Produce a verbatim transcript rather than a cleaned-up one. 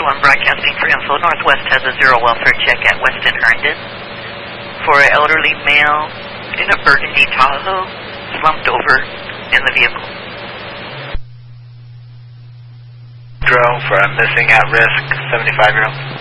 One broadcasting for info. Northwest has a zero welfare check at Weston Herndon for an elderly male in a burgundy Tahoe slumped over in the vehicle. Drone for a missing at risk seventy-five year old.